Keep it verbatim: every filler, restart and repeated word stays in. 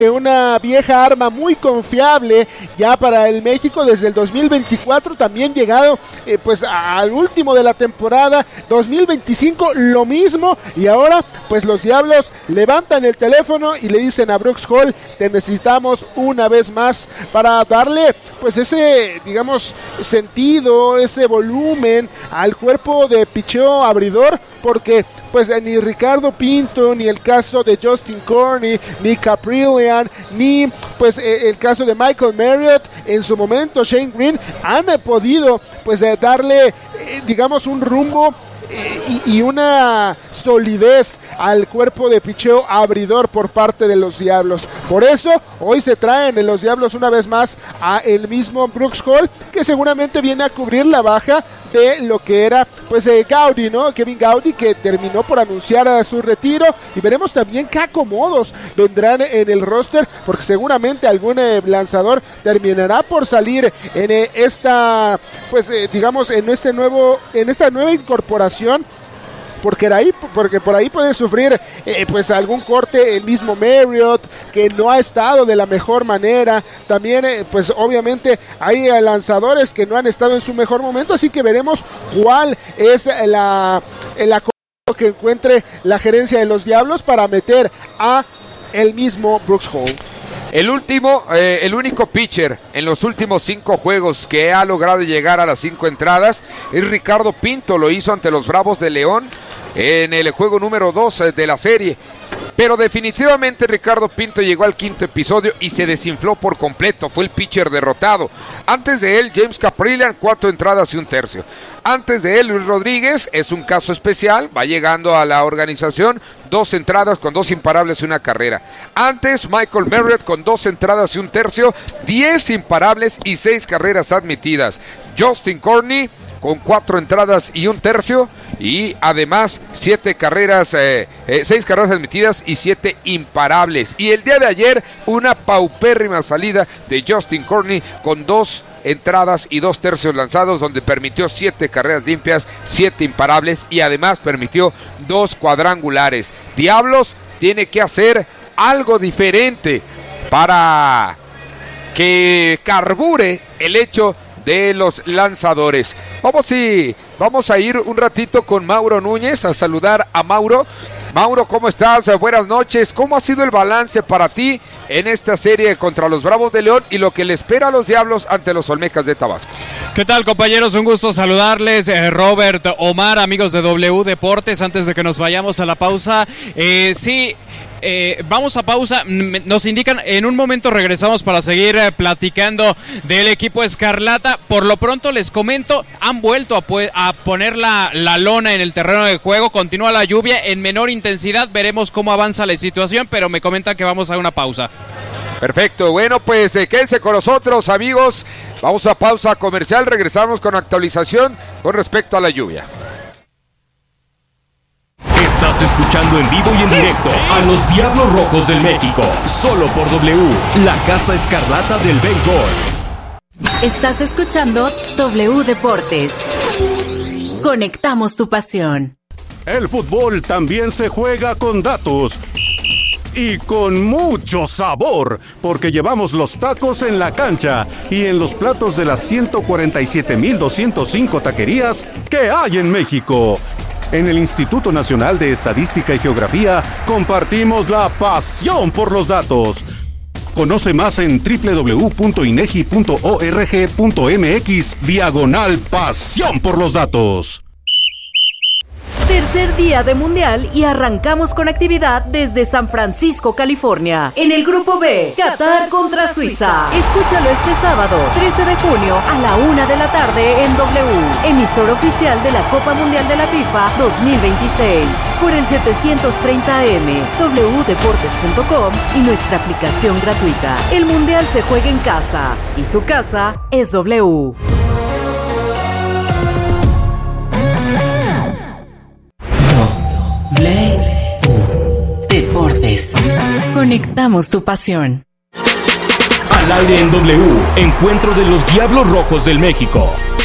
una vieja arma muy confiable ya para el México desde el dos mil veinticuatro, también llegado eh, pues al último de la temporada. Dos mil veinticinco lo mismo, y ahora pues los Diablos levantan el teléfono y le dicen a Brooks Hall: te necesitamos una vez más para darle pues ese, digamos, sentido, ese volumen al cuerpo de picheo abridor, porque pues ni Ricardo Pinto, ni el caso de Justin Corney, ni Caprillian, ni pues eh, el caso de Michael Marriott, en su momento Shane Green, han eh, podido pues eh, darle eh, digamos un rumbo eh, y, y una solidez al cuerpo de picheo abridor por parte de los Diablos. Por eso hoy se traen en los Diablos una vez más a el mismo Brooks Hall, que seguramente viene a cubrir la baja de lo que era pues eh, Gaudy, ¿no? Kevin Gaudy, que terminó por anunciar a su retiro, y veremos también qué acomodos vendrán en el roster, porque seguramente algún eh, lanzador terminará por salir en eh, esta pues eh, digamos en este nuevo en esta nueva incorporación, porque ahí, porque por ahí puede sufrir eh, pues algún corte el mismo Marriott, que no ha estado de la mejor manera. También eh, pues obviamente hay eh, lanzadores que no han estado en su mejor momento, así que veremos cuál es la el acomodo que encuentre la gerencia de los Diablos para meter a el mismo Brooks Hall. El último, eh, el único pitcher en los últimos cinco juegos que ha logrado llegar a las cinco entradas es Ricardo Pinto. Lo hizo ante los Bravos de León en el juego número dos de la serie. Pero definitivamente Ricardo Pinto llegó al quinto episodio y se desinfló por completo. Fue el pitcher derrotado. Antes de él, James Caprillian, cuatro entradas y un tercio. Antes de él, Luis Rodríguez, es un caso especial, va llegando a la organización, dos entradas con dos imparables y una carrera. Antes, Michael Marriott con dos entradas y un tercio, diez imparables y seis carreras admitidas. Justin Corney con cuatro entradas y un tercio, y además siete carreras, eh, eh, seis carreras admitidas y siete imparables. Y el día de ayer, una paupérrima salida de Justin Corney con dos entradas y dos tercios lanzados, donde permitió siete carreras limpias, siete imparables y además permitió dos cuadrangulares. Diablos tiene que hacer algo diferente para que carbure el hecho de los lanzadores. Vamos, y, vamos a ir un ratito con Mauro Núñez a saludar a Mauro. Mauro, ¿cómo estás? Buenas noches. ¿Cómo ha sido el balance para ti en esta serie contra los Bravos de León y lo que le espera a los Diablos ante los Olmecas de Tabasco? ¿Qué tal, compañeros? Un gusto saludarles. Eh, Robert, Omar, amigos de W Deportes, antes de que nos vayamos a la pausa. Eh, sí... Eh, vamos a pausa, nos indican, en un momento regresamos para seguir eh, platicando del equipo Escarlata. Por lo pronto les comento, han vuelto a, pu- a poner la, la lona en el terreno de juego, continúa la lluvia en menor intensidad, veremos cómo avanza la situación, pero me comentan que vamos a una pausa. Perfecto, bueno pues eh, quédense con nosotros, amigos, vamos a pausa comercial, regresamos con actualización con respecto a la lluvia. Estás escuchando en vivo y en directo a los Diablos Rojos del México, solo por W, la Casa Escarlata del béisbol. Estás escuchando W Deportes. Conectamos tu pasión. El fútbol también se juega con datos y con mucho sabor, porque llevamos los tacos en la cancha y en los platos de las ciento cuarenta y siete mil doscientos cinco taquerías que hay en México. En el Instituto Nacional de Estadística y Geografía compartimos la pasión por los datos. Conoce más en doble u doble u doble u punto inegi punto org punto mx diagonal pasión por los datos. Tercer día de Mundial y arrancamos con actividad desde San Francisco, California. En el Grupo B, Qatar contra Suiza. Escúchalo este sábado, trece de junio, a la una de la tarde en W, emisor oficial de la Copa Mundial de la FIFA dos mil veintiséis. Por el setecientos treinta A M, w deportes punto com y nuestra aplicación gratuita. El Mundial se juega en casa y su casa es W. Deportes. Conectamos tu pasión. Al aire en W, encuentro de los Diablos Rojos del México.